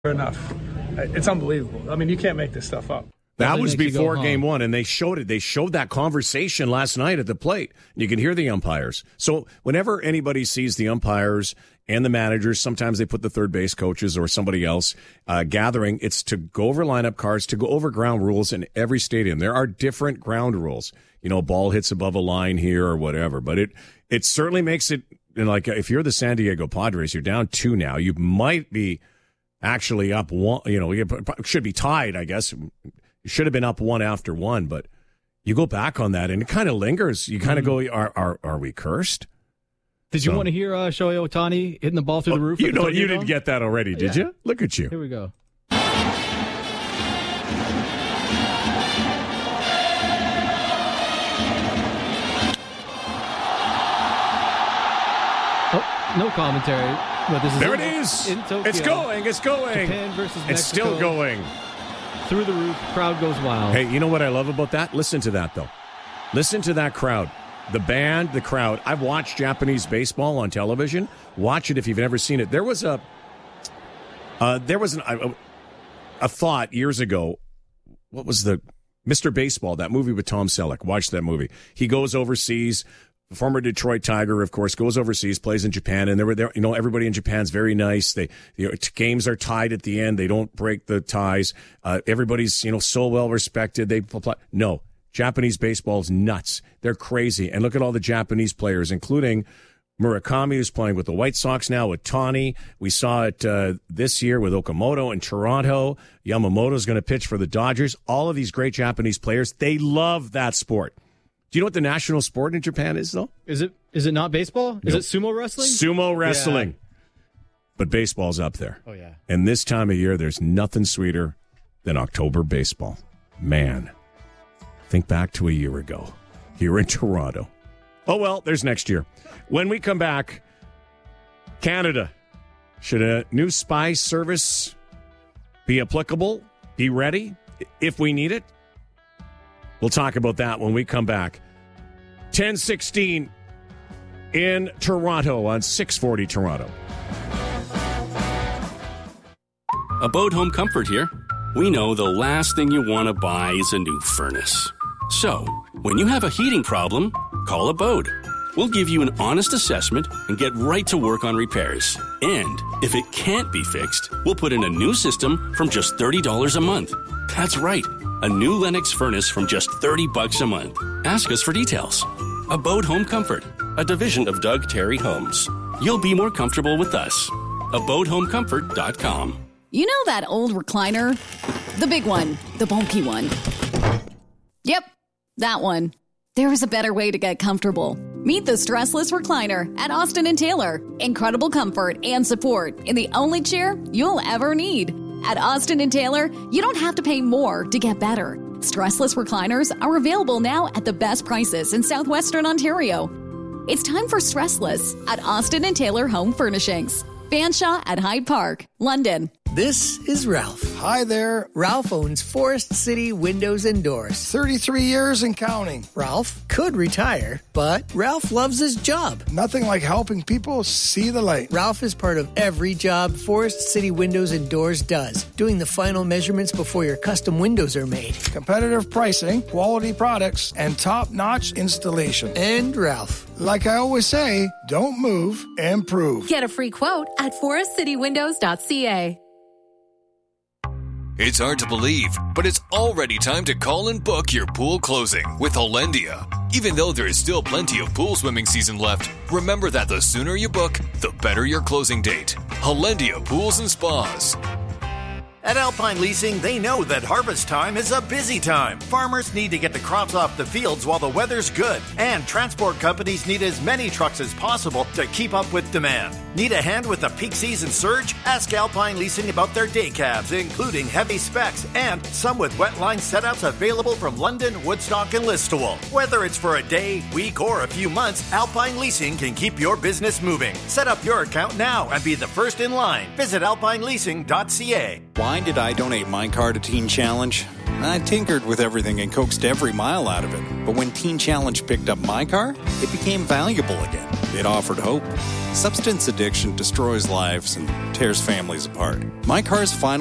enough. It's unbelievable. I mean, you can't make this stuff up. That was before game one, and they showed it. They showed that conversation last night at the plate. You can hear the umpires. So whenever anybody sees the umpires and the managers, sometimes they put the third base coaches or somebody else gathering. It's to go over lineup cards, to go over ground rules in every stadium. There are different ground rules. You know, ball hits above a line here or whatever. But it certainly makes it, like, if you're the San Diego Padres, you're down 2 now. You might be actually up 1. You know, you should be tied, I guess. You should have been up 1 after 1, but you go back on that, and it kind of lingers. You kind of go, are we cursed? Did you want to hear Shohei Ohtani hitting the ball through the roof? You know, you didn't get that already, did you? Look at you. Here we go. Oh, no commentary. But this is there it is. In Tokyo. It's going. Japan versus Mexico. It's still going. Through the roof, crowd goes wild. Hey, you know what I love about that? Listen to that, though. Listen to that crowd. The band, the crowd. I've watched Japanese baseball on television. Watch it if you've never seen it. There was a thought years ago. What was the Mr. Baseball, that movie with Tom Selleck? Watch that movie. He goes overseas. The former Detroit Tiger, of course, goes overseas, plays in Japan, and there. You know, everybody in Japan's very nice. Games are tied at the end. They don't break the ties. Everybody's so well respected. No, Japanese baseball's nuts. They're crazy. And look at all the Japanese players, including Murakami, who's playing with the White Sox now, with Tani. We saw it this year with Okamoto in Toronto. Yamamoto's going to pitch for the Dodgers. All of these great Japanese players, they love that sport. Do you know what the national sport in Japan is, though? Is it not baseball? Is it sumo wrestling? Sumo wrestling. Yeah. But baseball's up there. Oh, yeah. And this time of year, there's nothing sweeter than October baseball. Man, think back to a year ago here in Toronto. Oh, well, there's next year. When we come back, Canada. Should a new spy service be applicable? Be ready if we need it? We'll talk about that when we come back. 10:16 in Toronto on 640 Toronto. Abode Home Comfort here. We know the last thing you want to buy is a new furnace. So, when you have a heating problem, call Abode. We'll give you an honest assessment and get right to work on repairs. And if it can't be fixed, we'll put in a new system from just $30 a month. That's right. A new Lennox furnace from just $30 a month. Ask us for details. Abode Home Comfort, a division of Doug Terry Homes. You'll be more comfortable with us. AbodeHomeComfort.com. You know that old recliner? The big one. The bulky one. Yep, that one. There is a better way to get comfortable. Meet the Stressless Recliner at Austin & Taylor. Incredible comfort and support in the only chair you'll ever need. At Austin & Taylor, you don't have to pay more to get better. Stressless recliners are available now at the best prices in southwestern Ontario. It's time for Stressless at Austin & Taylor Home Furnishings. Fanshawe at Hyde Park, London. This is Ralph. Hi there. Ralph owns Forest City Windows and Doors. 33 years and counting. Ralph could retire, but Ralph loves his job. Nothing like helping people see the light. Ralph is part of every job Forest City Windows and Doors does, doing the final measurements before your custom windows are made. Competitive pricing, quality products, and top-notch installation. And Ralph. Like I always say, don't move, improve. Get a free quote at forestcitywindows.ca. It's hard to believe, but it's already time to call and book your pool closing with Hollandia. Even though there is still plenty of pool swimming season left, remember that the sooner you book, the better your closing date. Hollandia Pools and Spas. At Alpine Leasing, they know that harvest time is a busy time. Farmers need to get the crops off the fields while the weather's good, and transport companies need as many trucks as possible to keep up with demand. Need a hand with the peak season surge? Ask Alpine Leasing about their day cabs, including heavy specs and some with wetline setups available from London, Woodstock, and Listowel. Whether it's for a day, week, or a few months, Alpine Leasing can keep your business moving. Set up your account now and be the first in line. Visit alpineleasing.ca. Why did I donate my car to Teen Challenge? I tinkered with everything and coaxed every mile out of it. But when Teen Challenge picked up my car, it became valuable again. It offered hope. Substance addiction destroys lives and tears families apart. My car's final